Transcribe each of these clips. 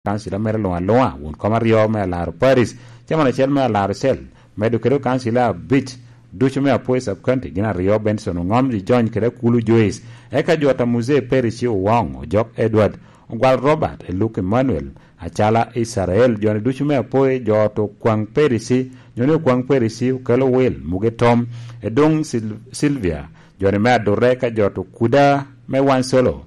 kansila mere loa won komario me laro Paris chama chel me laro sel medo kero kansila bit ducho me apoy sub county gina Rio Benson ngom di join kere kulu Joyce eka jota muse Paris Wong Jok Edward Gwal Robert Luke Emmanuel achala Israel jone ducho me apoy joto kwang Paris jone kwang Paris kelo wel muge Tom edong Sylvia jone me adoreka joto kuda me One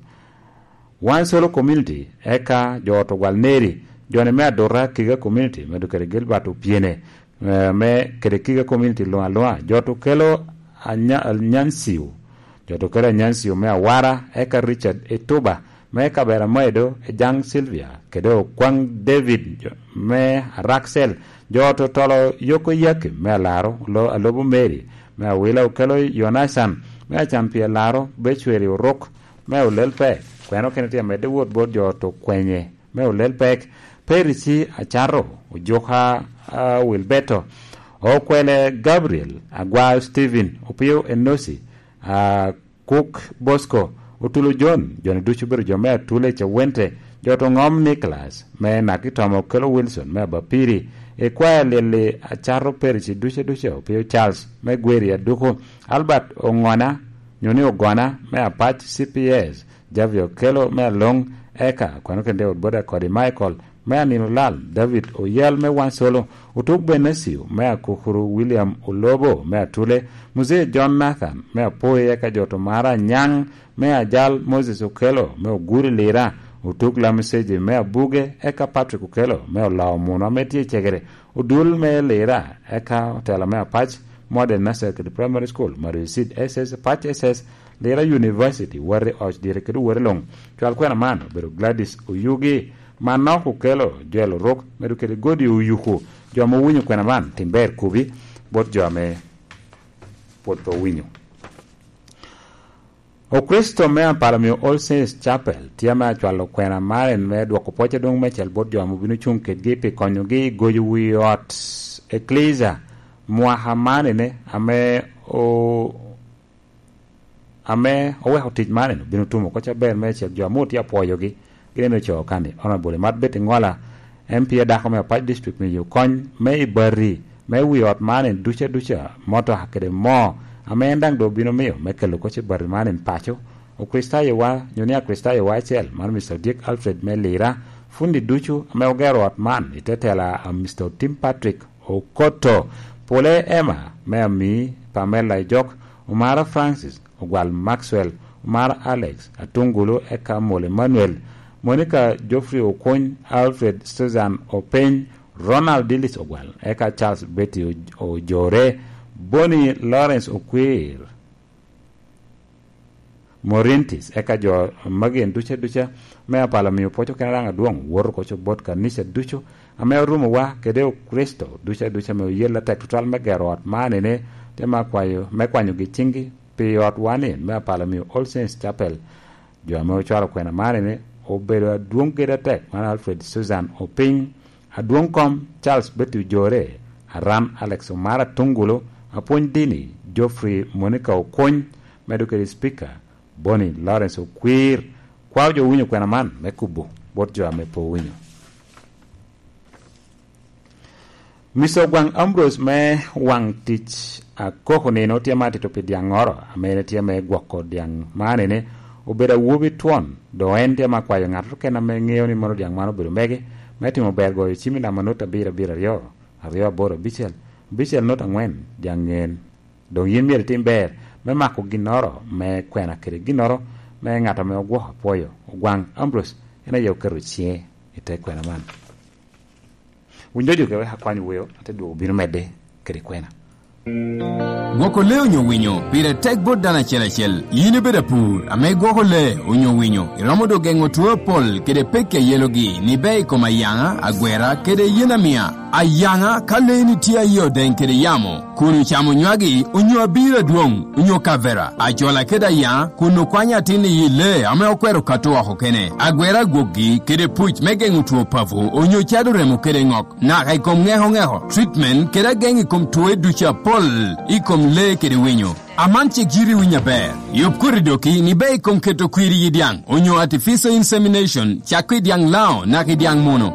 Solo community eka joto Gwal Neri jone me adora kiga community medo kere Gilbert Opiene me kere kiga community loa joto kelo Nyansiu joto kelo Nyansiu me awara eka Richard Etuba me kabera maedo Jang Sylvia kedo kwang David me Raxel joto tolo yoko yake me laro lo alobu Mary me awila kelo Yonasan me champia laro bechweri rok me ulelpe kweno kenetia mede wot bod joto kwenye me ulelpek Perisi acharo ujoka Wilbeto okwele Gabriel agwa Steven opio Enosi Cook Bosco utulu John duchu biro jomea tule cha wente joto ngom Nicholas me nakitomo kelo Wilson me bapiri kwa lele acharo Perisi duche opio Charles me gweri aduko Albert Ongwana nyoni ogwana me apach CPS Javio kelo me long eka kwano kende odboda kodi Michael me anino lal David Oyel me One Solo utuk Benesiu me akukuru William Olobo me atule muse John Nathan me apoye eka joto mara Nyang me ajal Moses Okelo me oguri lira utuk la meseje me abuge eka Patrick Okelo me olao muno me tie chegere udul me lira eka otela me apach Modern Nursery Primary School Marisid SS Patch SS Lera University ware och direkedu ware long chwal kwena mano bero Gladys Uyugi manoko kelo jelo rok medu kede godi uyuku jomo winyo kwena man timber kubi bot jome poto winyo o Kristo mea palamio All Saints Chapel tiama chwalo kwena maren me dwako poche dong mechel bot jomo binu chung kedgi pe konyogi goju wiyot Ecclesia Muahamane ne ame owe hotij mane no binu tumo kocha ber meche jomo ti apoyo gi gine cho kande ona bole mat bete ngola MP da ko me pa district me yo kon me bari me wiot mane duche moto hakede mo ame ndang do binu me kelo koche bari mane pacho o Kristaye wa nyonia Kristaye wa chel man Mr Dick Alfred Melira fundi duchu ame ogero at man itetela Mr Tim Patrick Okoto Pole Emma me Pamela Jok Umara Francis Ogwal Maxwell Umara Alex Atungulo eka Mole Manuel Monica Geoffrey Okony Alfred Susan Open Ronald Dillis Ogwal eka Charles Betty Ojore Bonnie Lawrence Okwir Morintis eka jo magen duche me apala mi pocho kananga duong wor ko cho bot kanisa ducho ame rumo wa kedeo Kristo duche me yela tek total me gerot manene tema kwayo me kwanyo gichingi piyot wane me apala mi All Saints Chapel jo ame chwalo kwena manene obedo duong geda tek man Alfred Susan Oping aduong kom Charles Betty Jore Aram Alex Omara Tungulo apony dini Geoffrey Monica Okony medukeri speaker Bonnie Lawrence Okwir kwa jo winyo kwena man me kubo bot jo ame po winyo Mr. Gwang Ambrose me wang tich akoko neno tiamati to pediangoro amene tiame gwako diang manene obeda wubi tuon do ente makwayo ng'ato kena me ng'eyo ni mono diang mano bedo mege metimo bergo chimi na manota bira ariyo boro bichel nota ngwen diang ng'en do yin miere timber me mako ginoro me kwena kere ginoro me ng'ato me ogwo apoyo Gwang Ambrose ena yo kero chie ite kwena man Windojo kewe hakwanyu weyo atedu binu mede kere kwena Gwoko le onyo winyo pire tek bot dana chel yine beda pur ame gwoko le onyo winyo iramodo gengo tuwe pol kede peke yelogi ni bei koma yanga agwera kede yenamia ayanga kale ni tia yo den kede yamo kunu chamo nywagi onyo abira duong onyo kavera ajola keda ya kunu kwanya tini yile ame okwero katoa hokene agwera gogi kede puch megengu tuwe pavu onyo chado remo kede ngok na kai kom ngeho treatment kede gengi kom tuwe ducha pol ikom le kede winyo Amanche giri winya ber. Yop kuridoki ni bei konketo kwiri yidiang. Onyo artificial insemination chakwi diang lao na kidiang mono.